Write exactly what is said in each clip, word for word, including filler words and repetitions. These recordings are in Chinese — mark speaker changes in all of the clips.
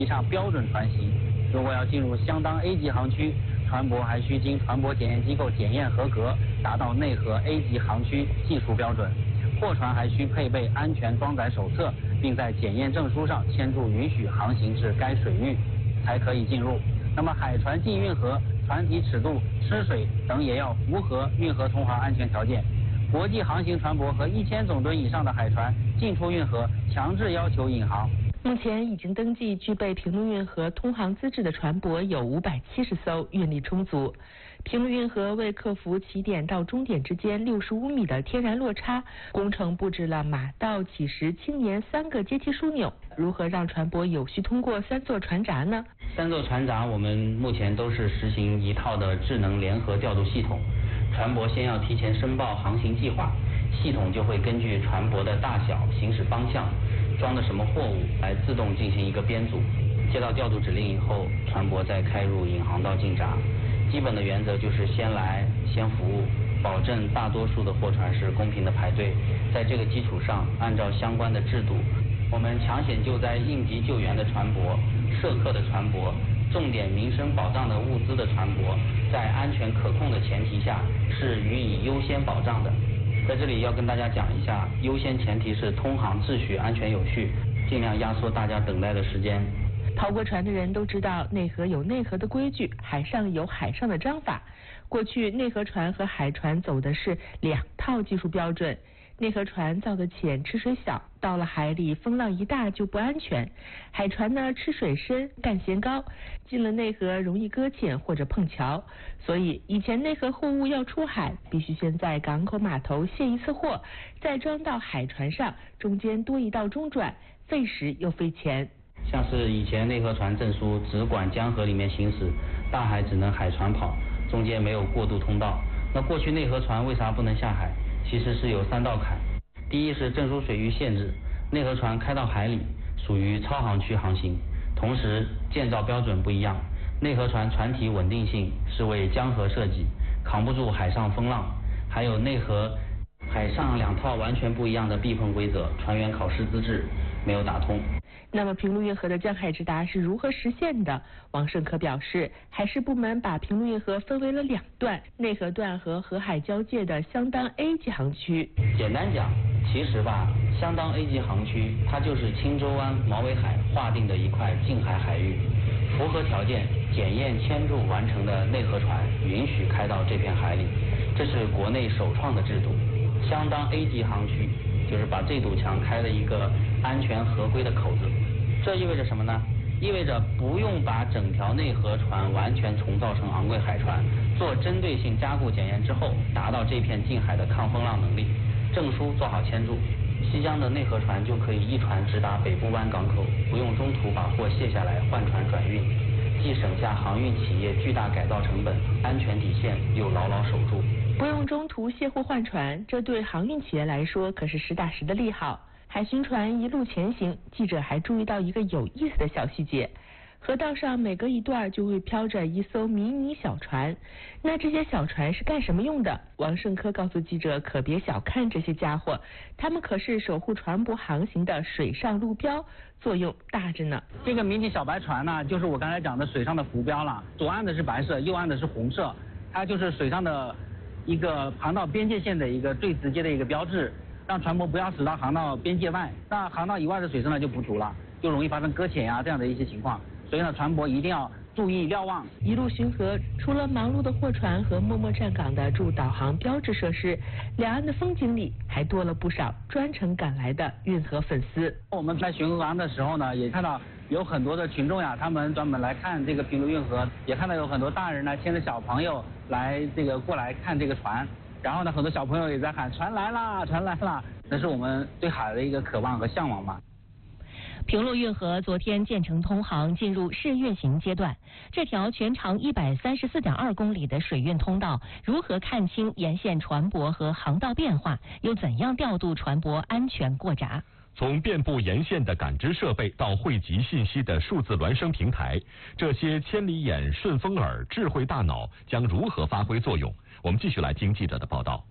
Speaker 1: 以上标准船型。如果要进入相当 A 级航区，船舶还需经船舶检验机构检验合格，达到内河 A 级航区技术标准。货船还需配备安全装载手册，并在检验证书上签注允许航行至该水域，才可以进入。那么海船进运河，船体尺度、吃水等也要符合运河通航安全条件。国际航行船舶和一千总吨以上的海船进出运河，强制要求引航。
Speaker 2: 目前已经登记具备平陆运河通航资质的船舶有五百七十艘，运力充足。平陆运河为克服起点到终点之间六十五米的天然落差，工程布置了马道、起石、青年三个阶梯枢纽。如何让船舶有序通过三座船闸呢？
Speaker 1: 三座船闸我们目前都是实行一套的智能联合调度系统。船舶先要提前申报航行计划，系统就会根据船舶的大小、行驶方向、装的什么货物来自动进行一个编组。接到调度指令以后，船舶再开入引航道进闸。基本的原则就是先来先服务，保证大多数的货船是公平的排队。在这个基础上，按照相关的制度，我们抢险救灾、应急救援的船舶、涉客的船舶、重点民生保障的物资的船舶，在安全可控的前提下是予以优先保障的。在这里要跟大家讲一下，优先前提是通航秩序安全有序，尽量压缩大家等待的时间。
Speaker 2: 跑过船的人都知道，内河有内河的规矩，海上有海上的章法。过去内河船和海船走的是两套技术标准。内河船造得浅，吃水小，到了海里风浪一大就不安全。海船呢，吃水深，干舷高，进了内河容易搁浅或者碰桥。所以以前内河货物要出海，必须先在港口码头卸一次货，再装到海船上，中间多一道中转，费时又费钱。
Speaker 1: 像是以前内河船证书只管江河里面行驶，大海只能海船跑，中间没有过渡通道。那过去内河船为啥不能下海？其实是有三道坎。第一是证书水域限制，内河船开到海里属于超航区航行，同时建造标准不一样。内河船船体稳定性是为江河设计，扛不住海上风浪。还有内河海上两套完全不一样的避碰规则，船员考试资质没有打通。
Speaker 2: 那么平陆运河的江海直达是如何实现的？王胜科表示，海事部门把平陆运河分为了两段，内河段和河海交界的相当 A 级航区。
Speaker 1: 简单讲，其实吧，相当 A 级航区它就是青洲湾毛尾海划定的一块近海海域，符合条件检验签注完成的内河船允许开到这片海里，这是国内首创的制度。相当 A 级航区就是把这堵墙开了一个安全合规的口子。这意味着什么呢？意味着不用把整条内河船完全重造成昂贵海船，做针对性加固检验之后，达到这片近海的抗风浪能力。证书做好签注，西江的内河船就可以一船直达北部湾港口，不用中途把货卸下来换船转运，既省下航运企业巨大改造成本，安全底线又牢牢守住。
Speaker 2: 不用中途卸货换船，这对航运企业来说可是实打实的利好。海巡船一路前行，记者还注意到一个有意思的小细节，河道上每隔一段就会飘着一艘迷你小船。那这些小船是干什么用的？王胜科告诉记者，可别小看这些家伙，他们可是守护船舶航行的水上路标，作用大着呢。
Speaker 1: 这个迷你小白船呢，就是我刚才讲的水上的浮标了，左岸的是白色，右岸的是红色，它就是水上的一个航道边界线的一个最直接的一个标志，让船舶不要驶到航道边界外，那航道以外的水深呢就不足了，就容易发生搁浅呀、啊、这样的一些情况。所以呢，船舶一定要注意瞭望。
Speaker 2: 一路巡河，除了忙碌的货船和默默站岗的驻导航标志设施，两岸的风景里还多了不少专程赶来的运河粉丝。
Speaker 1: 我们在巡河航的时候呢，也看到有很多的群众呀，他们专门来看这个平陆运河，也看到有很多大人呢牵着小朋友来这个过来看这个船。然后呢，很多小朋友也在喊船来啦，船来啦，那是我们对海的一个渴望和向往嘛。
Speaker 3: 平陆运河昨天建成通航，进入试运行阶段。这条全长一百三十四点二公里的水运通道，如何看清沿线船舶和航道变化，又怎样调度船舶安全过闸？
Speaker 4: 从遍布沿线的感知设备到汇集信息的数字孪生平台，这些千里眼、顺风耳、智慧大脑将如何发挥作用？我们继续来听记者的报道。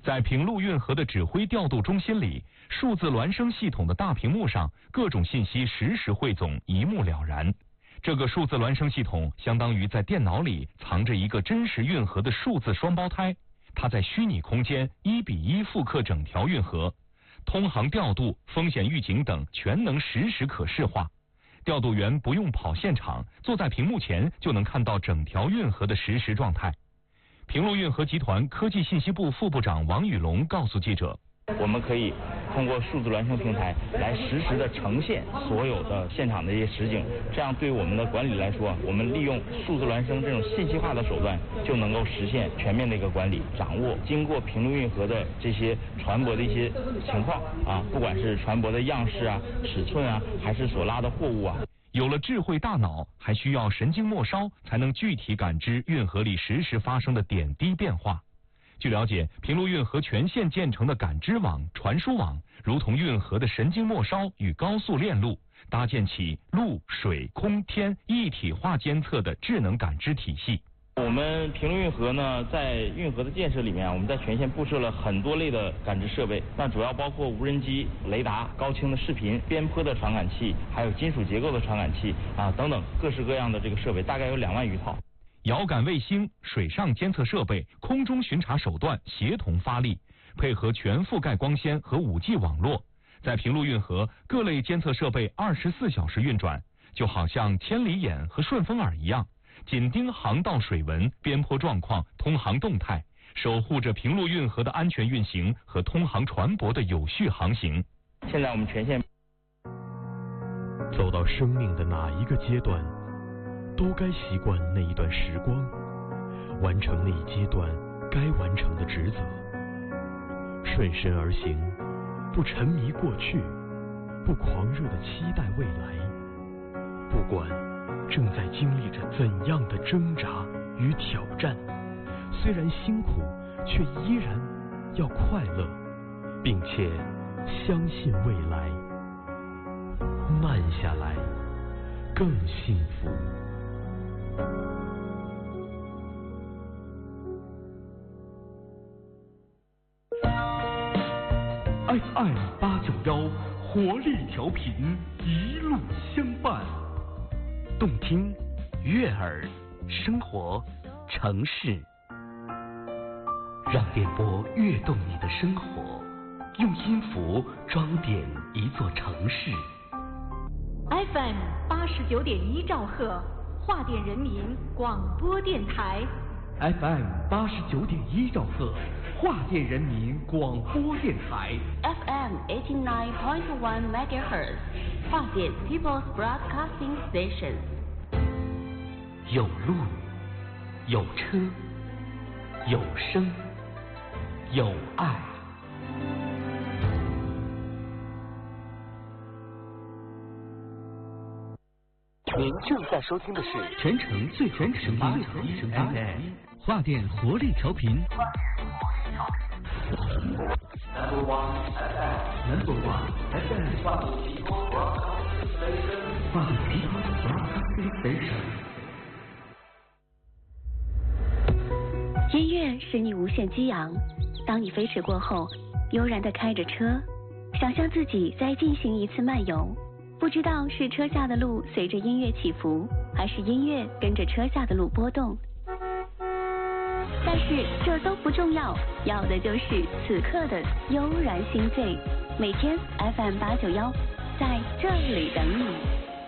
Speaker 4: 在平陆运河的指挥调度中心里，数字孪生系统的大屏幕上，各种信息实时汇总，一目了然。这个数字孪生系统相当于在电脑里藏着一个真实运河的数字双胞胎，它在虚拟空间一比一复刻整条运河，通航调度、风险预警等全能实时可视化。调度员不用跑现场，坐在屏幕前就能看到整条运河的实时状态。平陆运河集团科技信息部副部长王宇龙告诉记者，
Speaker 5: 我们可以通过数字孪生平台来实时的呈现所有的现场的一些实景，这样对我们的管理来说，我们利用数字孪生这种信息化的手段，就能够实现全面的一个管理，掌握经过平陆运河的这些船舶的一些情况啊，不管是船舶的样式啊、尺寸啊，还是所拉的货物啊。
Speaker 4: 有了智慧大脑，还需要神经末梢才能具体感知运河里实时发生的点滴变化。据了解，平陆运河全线建成的感知网、传输网，如同运河的神经末梢与高速链路，搭建起陆、水、空、天一体化监测的智能感知体系。
Speaker 5: 我们平陆运河呢，在运河的建设里面，我们在全线布设了很多类的感知设备，那主要包括无人机、雷达、高清的视频、边坡的传感器，还有金属结构的传感器啊等等各式各样的这个设备，大概有两万余套。
Speaker 4: 遥感卫星、水上监测设备、空中巡查手段协同发力，配合全覆盖光纤和 五 G 网络，在平陆运河各类监测设备二十四小时运转，就好像千里眼和顺风耳一样，紧盯航道水文、边坡状况、通航动态，守护着平陆运河的安全运行和通航船舶的有序航行。
Speaker 5: 现在我们全线
Speaker 6: 走到生命的哪一个阶段，都该习惯那一段时光，完成那一阶段该完成的职责，顺身而行，不沉迷过去，不狂热地期待未来。不管正在经历着怎样的挣扎与挑战，虽然辛苦，却依然要快乐，并且相信未来。慢下来，更幸福。
Speaker 7: F M 八九幺活力调频，一路相伴，
Speaker 8: 动听、悦耳、生活、城市，让电波跃动你的生活，用音符装点一座城市。
Speaker 9: F M 八十九点一兆赫，华电人民广播电台。
Speaker 7: F M 八十九点一兆赫，华电人民广播电台。
Speaker 10: F M eighty nine point one megahertz， 华电 People's Broadcasting Station。
Speaker 8: 有路，有车，有声，有爱。您正在收听的是
Speaker 7: 全程最全程最全程 F M 华电活力调频。
Speaker 8: Number one F M
Speaker 7: Number one F M
Speaker 8: 华电 People's Broadcasting Station。
Speaker 7: 华电 People's Broadcasting Station。
Speaker 11: 音乐使你无限激昂，当你飞驰过后，悠然地开着车，想象自己在进行一次漫游。不知道是车下的路随着音乐起伏，还是音乐跟着车下的路波动。但是这都不重要，要的就是此刻的悠然心醉。每天 F M 八九幺，在这里等你。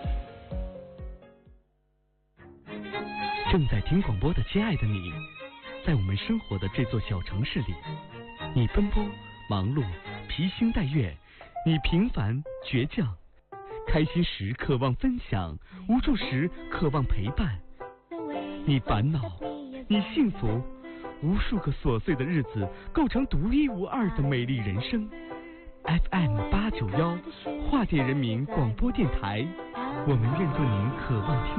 Speaker 6: 正在听广播的亲爱的你，在我们生活的这座小城市里，你奔波、忙碌、披星戴月，你平凡、倔强。开心时渴望分享，无助时渴望陪伴。你烦恼，你幸福，无数个琐碎的日子构成独一无二的美丽人生。F M 八九幺，华电人民广播电台，我们愿做您渴望听。